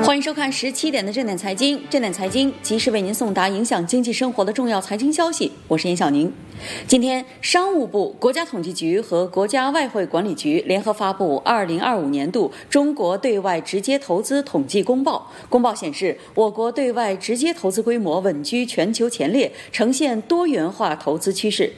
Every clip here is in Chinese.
欢迎收看17点的正点财经，正点财经及时为您送达影响经济生活的重要财经消息。我是严晓宁。今天，商务部、国家统计局和国家外汇管理局联合发布2025年度中国对外直接投资统计公报。公报显示，我国对外直接投资规模稳居全球前列，呈现多元化投资趋势。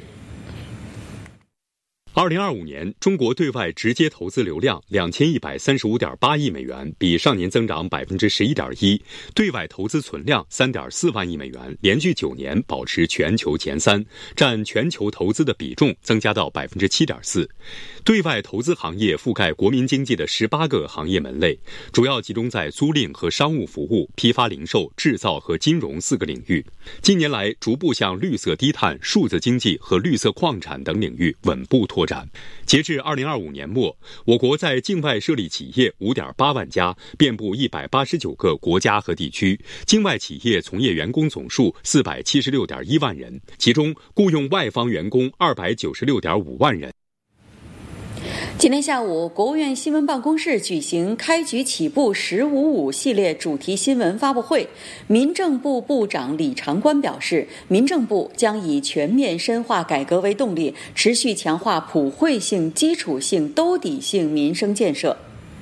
2025年，中国对外直接投资流量2135.8亿美元，比上年增长11.1%；对外投资存量3.4万亿美元，连续9年保持全球前3，占全球投资的比重增加到7.4%。对外投资行业覆盖国民经济的18个行业门类，主要集中在租赁和商务服务、批发零售、制造和金融4个领域。近年来，逐步向绿色低碳、数字经济和绿色矿产等领域稳步拓展。截至2025年末，我国在境外设立企业5.8万家，遍布189个国家和地区，境外企业从业员工总数476.1万人，其中雇用外方员工296.5万人。 今天下午，国务院新闻办公室举行开局起步“1055”系列主题新闻发布会。民政部部长李长官表示，民政部将以全面深化改革为动力，持续强化普惠性、基础性、兜底性民生建设，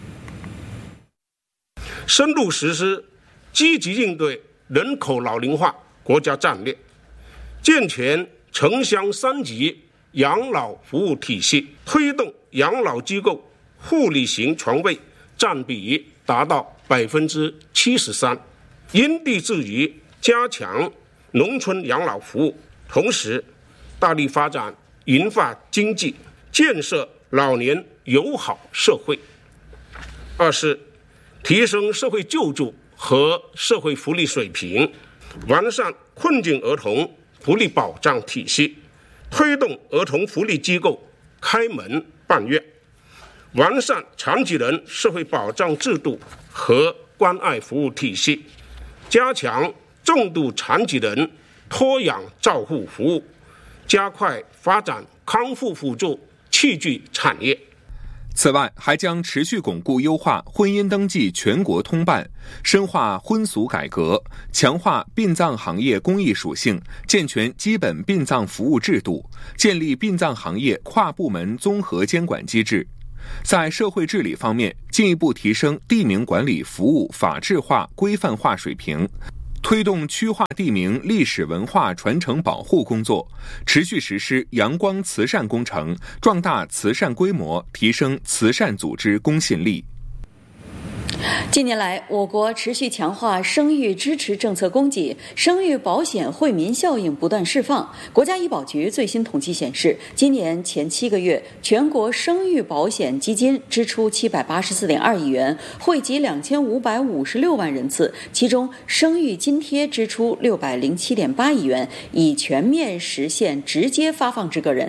深入实施积极应对人口老龄化国家战略，健全城乡3级养老服务体系，推动养老机构护理型床位占比达到73%，因地制宜加强农村养老服务，同时大力发展银发经济，建设老年友好社会。二是提升社会救助和社会福利水平，完善困境儿童福利保障体系，推动儿童福利机构开门办院，完善残疾人社会保障制度和关爱服务体系，加强重度残疾人托养照护服务，加快发展康复辅助器具产业。 此外，还将持续巩固优化婚姻登记全国通办，深化婚俗改革，强化殡葬行业公益属性，健全基本殡葬服务制度，建立殡葬行业跨部门综合监管机制。在社会治理方面，进一步提升地名管理服务法治化、规范化水平，推动区划地名历史文化传承保护工作，持续实施阳光慈善工程，壮大慈善规模，提升慈善组织公信力。 近年来，我国持续强化生育支持政策供给，生育保险惠民效应不断释放。国家医保局最新统计显示，今年前7个月，全国生育保险基金支出784.2亿元，惠及2556万人次，其中生育津贴支出607.8亿元，已全面实现直接发放至个人。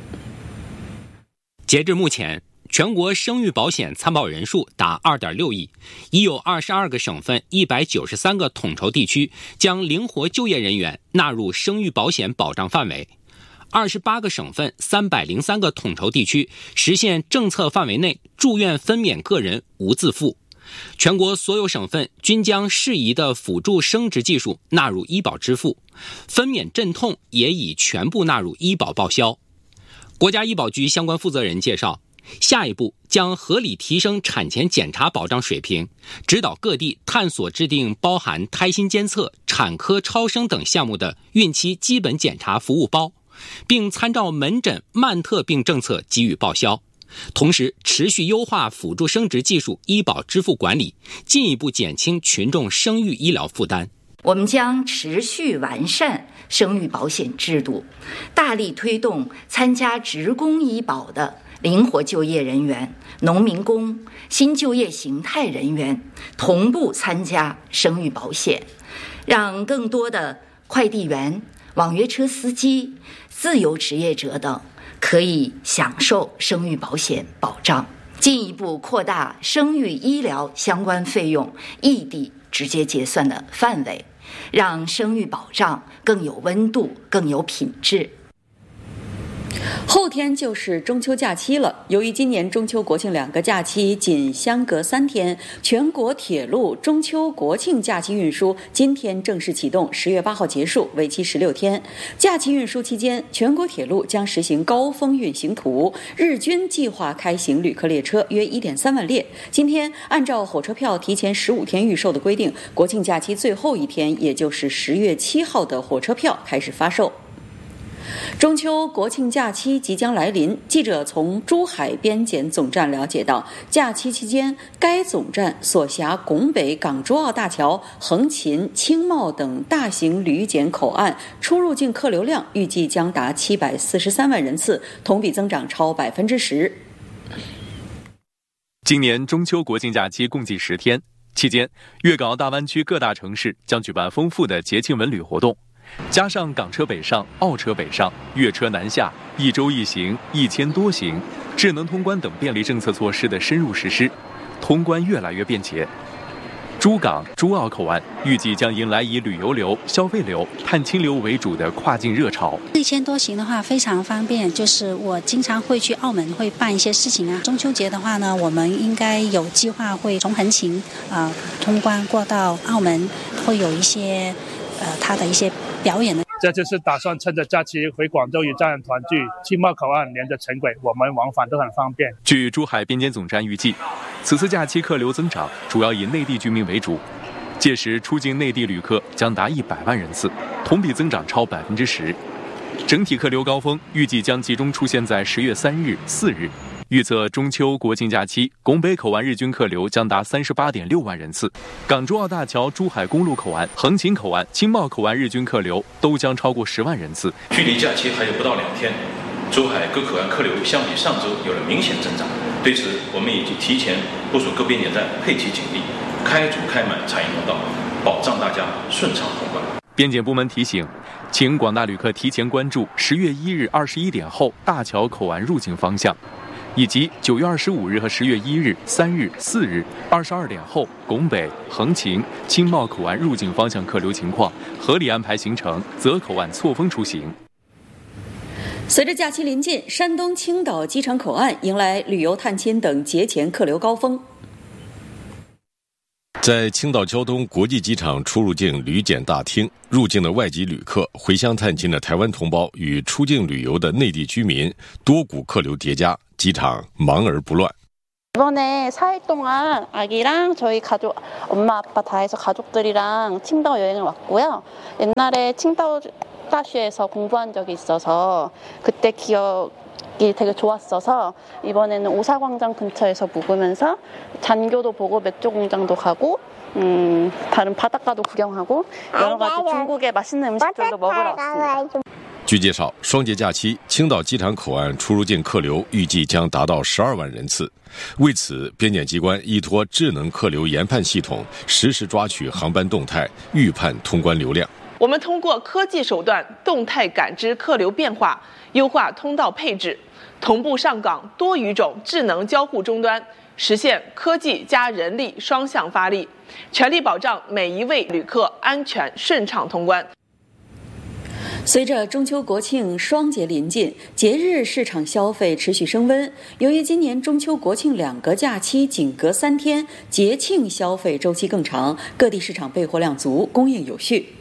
截至目前，全国生育保险参保人数达2.6亿，已有22个省份、193个统筹地区将灵活就业人员纳入生育保险保障范围，28个省份、303个统筹地区实现政策范围内住院分娩个人无自付。全国所有省份均将适宜的辅助生殖技术纳入医保支付，分娩镇痛也已全部纳入医保报销。国家医保局相关负责人介绍，下一步将合理提升产前检查保障水平，指导各地探索制定包含胎心监测、产科超声等项目的孕期基本检查服务包，并参照门诊慢特病政策给予报销。同时，持续优化辅助生殖技术医保支付管理，进一步减轻群众生育医疗负担。 我们将持续完善生育保险制度，大力推动参加职工医保的灵活就业人员、农民工、新就业形态人员同步参加生育保险，让更多的快递员、网约车司机、自由职业者等可以享受生育保险保障，进一步扩大生育医疗相关费用异地直接结算的范围，让生育保障更有温度、更有品质。 后天就是中秋假期了。由于今年中秋国庆2个假期仅相隔3天，全国铁路中秋国庆假期运输今天正式启动，10月8号结束，为期16天。假期运输期间，全国铁路将实行高峰运行图，日均计划开行旅客列车约 1.3万列。今天按照火车票提前15天预售的规定，国庆假期最后一天，也就是10月7号的火车票开始发售。中秋国庆假期即将来临，记者从珠海边检总站了解到，假期期间该总站所辖拱北港珠澳大桥、横琴、青茂等大型旅检口岸出入境客流量预计将达743万人次，同比增长超10%。 今年中秋国庆假期共计10天，期间粤港澳大湾区各大城市将举办丰富的节庆文旅活动。加上港车北上、澳车北上、粤车南下、1周1行、1000多行、智能通关等便利政策措施的深入实施，通关越来越便捷。珠港、珠澳口岸预计将迎来以旅游流、消费流、探亲流为主的跨境热潮。 1000多行的话非常方便，就是我经常会去澳门会办一些事情啊。中秋节的话呢，我们应该有计划会从横琴通关过到澳门，会有一些它的一些表演的。 这就是打算趁着假期回广州与家人团聚，青茂口岸连着城轨，我们往返都很方便。 据珠海边检总站预计，此次假期客流增长主要以内地居民为主，届时出境内地旅客将达100万人次，同比增长超10%。整体客流高峰预计将集中出现在10月3日、4日。预测中秋国庆假期，拱北口岸日均客流将达38.6万人次，港珠澳大桥珠海公路口岸、横琴口岸、青茂口岸日均客流都将超过10万人次。 距离假期还有不到2天，珠海各口岸客流相比上周有了明显增长。对此，我们已经提前部署各边检站配齐警力，开足开满产业通道，保障大家顺畅通关。 边检部门提醒，请广大旅客提前关注10月1日21点后大桥口岸入境方向，以及9月25日和10月1日、3日、4日22点后拱北、横琴、青茂口岸入境方向客流情况，合理安排行程，择口岸错峰出行。 随着假期临近，山东青岛机场口岸迎来旅游探亲等节前客流高峰。 在青岛胶东国际机场出入境旅检大厅，入境的外籍旅客、回乡探亲的台湾同胞与出境旅游的内地居民多股客流叠加，机场忙而不乱。 이번에 4일 동안 아기랑 저희 가족, 엄마 아빠 다 해서 가족들이랑 칭다오 여행을 왔고요. 옛날에 칭다오 다시에서 공부한 적이 있어서 그때 기억이 되게 좋았어서 이번에는 오사광장 근처에서 묵으면서 잔교도 보고 맥주 공장도 가고 다른 바닷가도 구경하고 여러 가지 중국의 맛있는 음식들도 먹으러 왔습니다. 据介绍，双节假期，青岛机场口岸出入境客流预计将达到12万人次。为此，边检机关依托智能客流研判系统，实时抓取航班动态，预判通关流量。 我们通过科技手段动态感知客流变化，优化通道配置，同步上岗多语种智能交互终端，实现科技加人力双向发力，全力保障每一位旅客安全顺畅通关。 随着中秋国庆双节临近，节日市场消费持续升温。由于今年中秋国庆2个假期仅隔3天，节庆消费周期更长，各地市场备货量足，供应有序。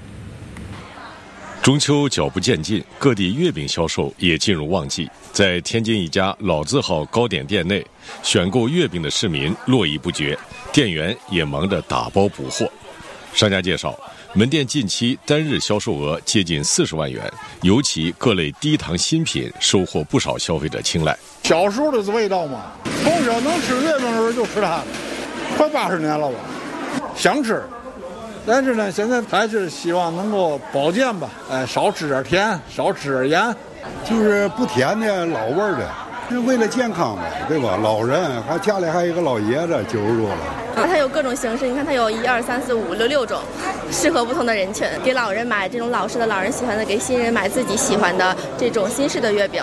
中秋脚步渐近，各地月饼销售也进入旺季。在天津一家老字号糕点店内，选购月饼的市民络绎不绝，店员也忙着打包补货。商家介绍，门店近期单日销售额接近40万元，尤其各类低糖新品收获不少消费者青睐。 小时候的味道嘛，从小能吃月饼的时候就吃它，快80年了吧，想吃。但是呢，现在还是希望能够保健吧，少吃点甜，少吃点盐， 就是不甜的老味的，是为了健康嘛，对吧？老人还家里还有一个老爷子90多了。 它有各种形式，你看它有1、2、3、4、5、6种，适合不同的人群。给老人买这种老式的老人喜欢的，给新人买自己喜欢的这种新式的月饼。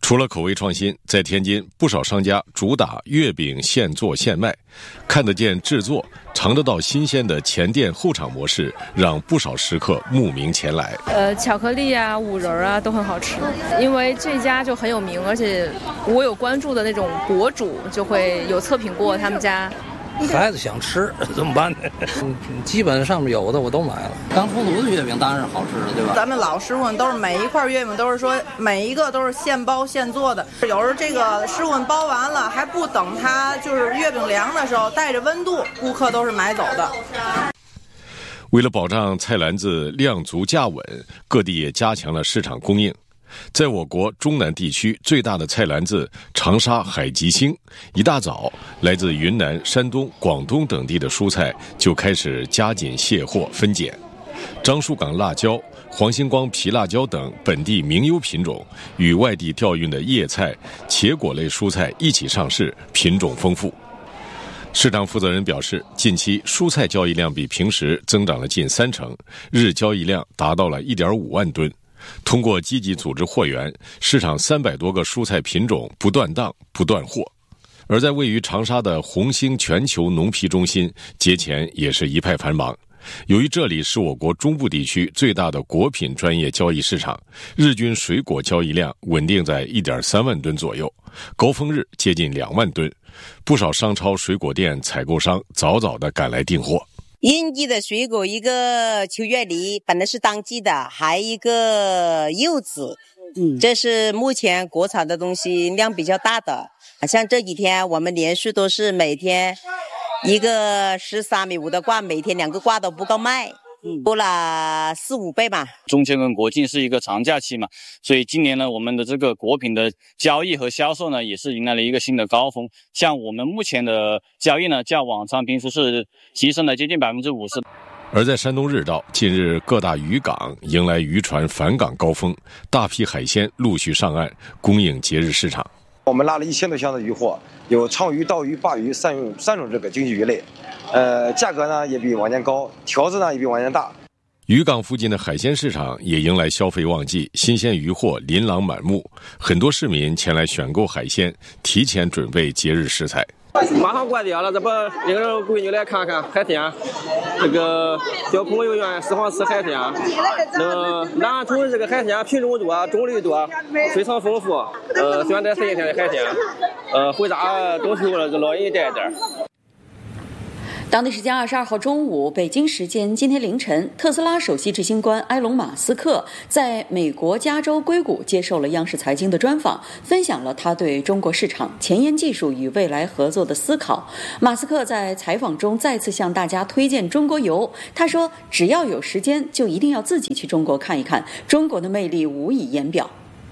除了口味创新，在天津不少商家主打月饼现做现卖，看得见制作，尝得到新鲜的前店后厂模式，让不少食客慕名前来。 巧克力啊、五仁啊都很好吃，因为这家就很有名，而且我有关注的那种博主就会有测评过他们家。 孩子想吃怎么办呢？基本上面有的我都买了。刚出炉的月饼当然是好吃的，对吧？ 咱们老师傅都是每一块月饼都是说每一个都是现包现做的，有时候这个师傅包完了还不等它就是月饼凉的时候，带着温度，顾客都是买走的。 为了保障菜篮子量足价稳，各地也加强了市场供应。在我国中南地区最大的菜篮子长沙海吉星，一大早，来自云南、山东、广东等地的蔬菜就开始加紧卸货分拣。樟树港辣椒、黄星光皮辣椒等本地名优品种，与外地调运的叶菜、茄果类蔬菜一起上市，品种丰富。市场负责人表示，近期蔬菜交易量比平时增长了近30%，日交易量达到了 1.5 万吨。通过积极组织货源，市场300多个蔬菜品种不断档不断货。而在位于长沙的红星全球农批中心，节前也是一派繁忙。由于这里是我国中部地区最大的果品专业交易市场，日均水果交易量稳定在 1.3 万吨左右，高峰日接近2万吨。不少商超水果店采购商早早地赶来订货。 应季的水果，一个秋叶梨本来是当季的，还一个柚子，这是目前国产的东西量比较大的。像这几天我们连续都是每天一个13.5米的挂，每天2个挂都不够卖，多了4-5倍吧。 中秋跟国庆是一个长假期嘛，所以今年呢，我们的这个果品的交易和销售呢，也是迎来了一个新的高峰。像我们目前的交易呢，较往常平时是提升了接近50%。 而在山东日照，近日各大渔港迎来渔船返港高峰，大批海鲜陆续上岸，供应节日市场。 我们拉了1000多箱的渔货，有鲳鱼、刀鱼、鲅鱼三种这个经济鱼类，价格呢也比往年高，条子呢也比往年大。 渔港附近的海鲜市场也迎来消费旺季，新鲜鱼货琳琅满目，很多市民前来选购海鲜，提前准备节日食材。 马上关店了，这不领着闺女来看看海鲜，这个小朋友愿意喜欢吃海鲜。南安城这个海鲜品种多，种类多，非常丰富。选择新鲜的海鲜，回家冬秋了给老人带点。 当地时间22号中午，北京时间今天凌晨，特斯拉首席执行官埃隆·马斯克在美国加州硅谷接受了央视财经的专访，分享了他对中国市场、前沿技术与未来合作的思考。马斯克在采访中再次向大家推荐中国游，他说：“只要有时间，就一定要自己去中国看一看，中国的魅力无以言表。”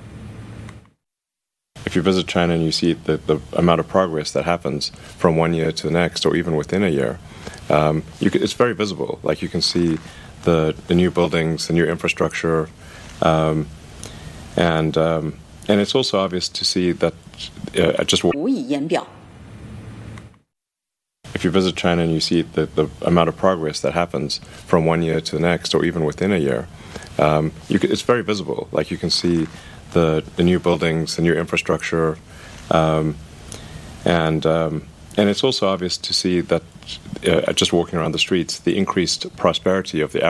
If you visit China and you see the amount of progress that happens from one year to the next, or even within a year, it's very visible. Like you can see the new buildings, the new infrastructure, and it's also obvious to see that just. 无以言表。 If you visit China and you see the amount of progress that happens from one year to the next, or even within a year, it's very visible. Like you can see the new buildings, the new infrastructure, and it's also obvious to see that just walking around the streets, the increased prosperity of the